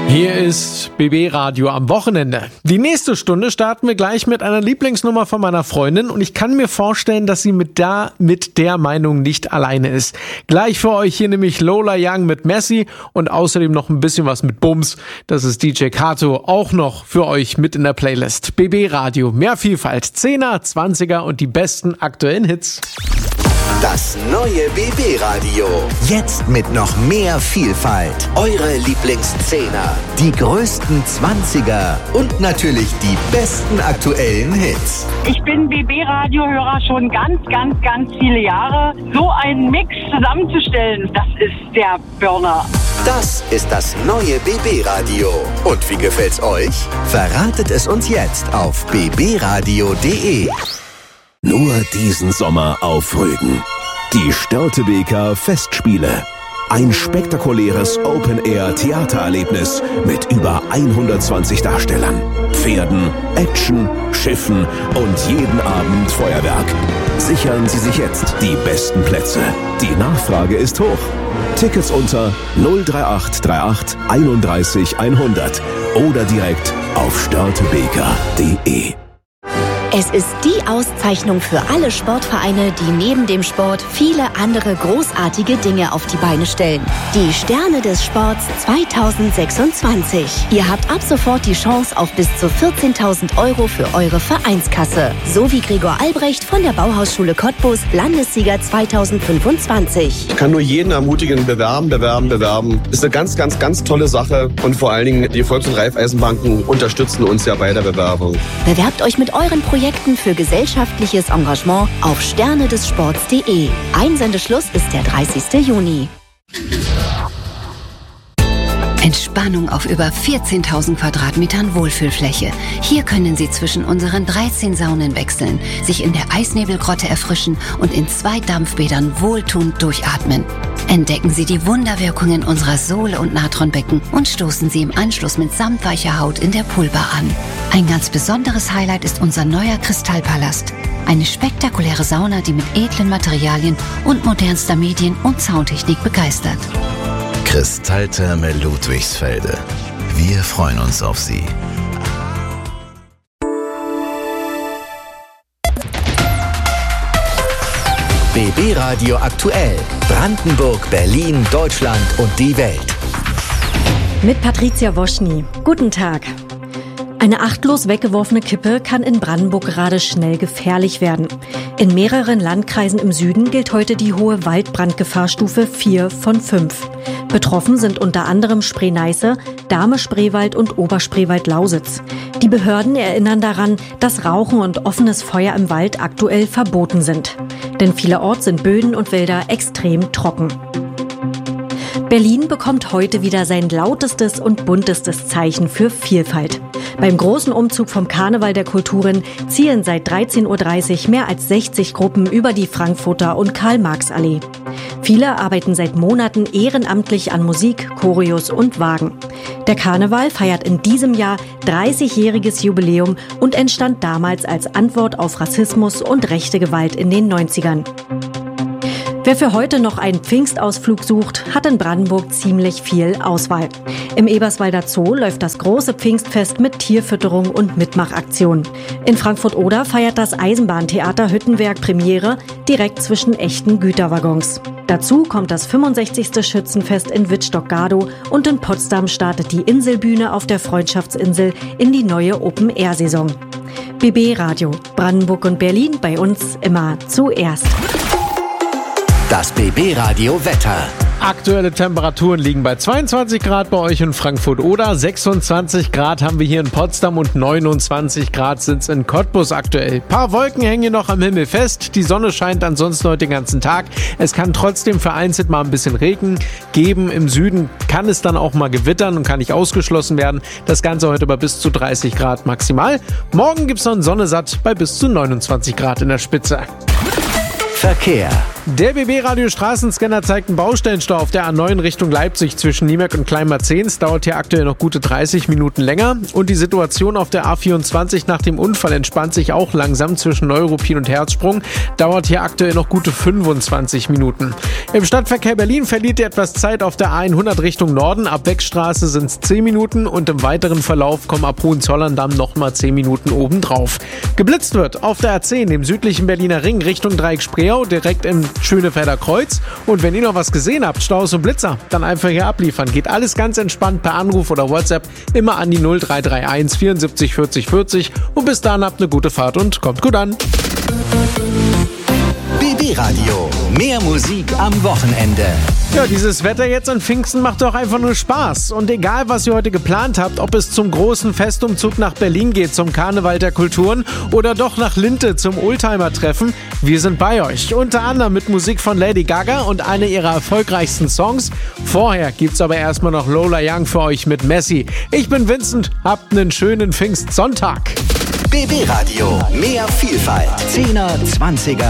Hier ist BB Radio am Wochenende. Die nächste Stunde starten wir gleich mit einer Lieblingsnummer von meiner Freundin und ich kann mir vorstellen, dass sie mit der Meinung nicht alleine ist. Gleich für euch hier nämlich Lola Young mit Messi und außerdem noch ein bisschen was mit Bums. Das ist DJ Kato auch noch für euch mit in der Playlist. BB Radio, mehr Vielfalt, 10er, 20er und die besten aktuellen Hits. Das neue BB Radio. Jetzt mit noch mehr Vielfalt. Eure Lieblingszehner, die größten 20er und natürlich die besten aktuellen Hits. Ich bin BB-Radio-Hörer schon ganz viele Jahre. So einen Mix zusammenzustellen, das ist der Burner. Das ist das neue BB-Radio. Und wie gefällt's euch? Verratet es uns jetzt auf bbradio.de. Nur diesen Sommer auf Rügen. Die Störtebeker Festspiele. Ein spektakuläres Open-Air-Theatererlebnis mit über 120 Darstellern, Pferden, Action, Schiffen und jeden Abend Feuerwerk. Sichern Sie sich jetzt die besten Plätze. Die Nachfrage ist hoch. Tickets unter 03838 31 100 oder direkt auf störtebeker.de. Es ist die Auszeichnung für alle Sportvereine, die neben dem Sport viele andere großartige Dinge auf die Beine stellen. Die Sterne des Sports 2026. Ihr habt ab sofort die Chance auf bis zu 14.000 Euro für eure Vereinskasse. So wie Gregor Albrecht von der Bauhausschule Cottbus, Landessieger 2025. Ich kann nur jeden ermutigen, bewerben. Ist eine ganz tolle Sache und vor allen Dingen die Volks- und Raiffeisenbanken unterstützen uns ja bei der Bewerbung. Bewerbt euch mit euren Projekten für gesellschaftliches Engagement auf sternedessports.de. Einsendeschluss ist der 30. Juni. Entspannung auf über 14.000 Quadratmetern Wohlfühlfläche. Hier können Sie zwischen unseren 13 Saunen wechseln, sich in der Eisnebelgrotte erfrischen und in 2 Dampfbädern wohltuend durchatmen. Entdecken Sie die Wunderwirkungen unserer Sohle- und Natronbecken und stoßen Sie im Anschluss mit samtweicher Haut in der Poolbar an. Ein ganz besonderes Highlight ist unser neuer Kristallpalast. Eine spektakuläre Sauna, die mit edlen Materialien und modernster Medien- und Soundtechnik begeistert. Kristalltherme Ludwigsfelde. Wir freuen uns auf Sie. BB Radio aktuell. Brandenburg, Berlin, Deutschland und die Welt. Mit Patricia Woschny. Guten Tag. Eine achtlos weggeworfene Kippe kann in Brandenburg gerade schnell gefährlich werden. In mehreren Landkreisen im Süden gilt heute die hohe Waldbrandgefahrstufe 4 von 5. Betroffen sind unter anderem Spree-Neiße, Dahme-Spreewald und Oberspreewald-Lausitz. Die Behörden erinnern daran, dass Rauchen und offenes Feuer im Wald aktuell verboten sind. Denn vielerorts sind Böden und Wälder extrem trocken. Berlin bekommt heute wieder sein lautestes und buntestes Zeichen für Vielfalt. Beim großen Umzug vom Karneval der Kulturen ziehen seit 13.30 Uhr mehr als 60 Gruppen über die Frankfurter und Karl-Marx-Allee. Viele arbeiten seit Monaten ehrenamtlich an Musik, Choreos und Wagen. Der Karneval feiert in diesem Jahr 30-jähriges Jubiläum und entstand damals als Antwort auf Rassismus und rechte Gewalt in den 90ern. Wer für heute noch einen Pfingstausflug sucht, hat in Brandenburg ziemlich viel Auswahl. Im Eberswalder Zoo läuft das große Pfingstfest mit Tierfütterung und Mitmachaktionen. In Frankfurt-Oder feiert das Eisenbahntheater Hüttenwerk Premiere direkt zwischen echten Güterwaggons. Dazu kommt das 65. Schützenfest in Wittstock-Gadow und in Potsdam startet die Inselbühne auf der Freundschaftsinsel in die neue Open-Air-Saison. BB Radio, Brandenburg und Berlin, bei uns immer zuerst. Das BB Radio Wetter. Aktuelle Temperaturen liegen bei 22 Grad bei euch in Frankfurt-Oder, 26 Grad haben wir hier in Potsdam und 29 Grad sind es in Cottbus aktuell. Paar Wolken hängen hier noch am Himmel fest, die Sonne scheint ansonsten heute den ganzen Tag. Es kann trotzdem vereinzelt mal ein bisschen Regen geben. Im Süden kann es dann auch mal gewittern und kann nicht ausgeschlossen werden. Das Ganze heute bei bis zu 30 Grad maximal. Morgen gibt es noch einen Sonnesatt bei bis zu 29 Grad in der Spitze. Verkehr. Der BB-Radio Straßenscanner zeigt einen Baustellenstau auf der A9 Richtung Leipzig zwischen Niemerk und Kleinmarzehns. Dauert hier aktuell noch gute 30 Minuten länger. Und die Situation auf der A24 nach dem Unfall entspannt sich auch langsam zwischen Neuruppin und Herzsprung. Dauert hier aktuell noch gute 25 Minuten. Im Stadtverkehr Berlin verliert ihr etwas Zeit auf der A100 Richtung Norden. Ab Beckstraße sind es 10 Minuten und im weiteren Verlauf kommen ab Hohenzollern-Damm nochmal 10 Minuten obendrauf. Geblitzt wird auf der A10 im südlichen Berliner Ring Richtung Dreieck-Spreeau, direkt im Schönefelder Kreuz. Und wenn ihr noch was gesehen habt, Staus und Blitzer, dann einfach hier abliefern. Geht alles ganz entspannt per Anruf oder WhatsApp immer an die 0331 74 40 40. Und bis dahin habt eine gute Fahrt und kommt gut an. BB Radio. Mehr Musik am Wochenende. Ja, dieses Wetter jetzt an Pfingsten macht doch einfach nur Spaß. Und egal, was ihr heute geplant habt, ob es zum großen Festumzug nach Berlin geht, zum Karneval der Kulturen oder doch nach Linte zum Oldtimer-Treffen, wir sind bei euch. Unter anderem mit Musik von Lady Gaga und einer ihrer erfolgreichsten Songs. Vorher gibt's aber erstmal noch Lola Young für euch mit Messi. Ich bin Vincent, habt einen schönen Pfingstsonntag. BB Radio. Mehr Vielfalt. 10er, 20er.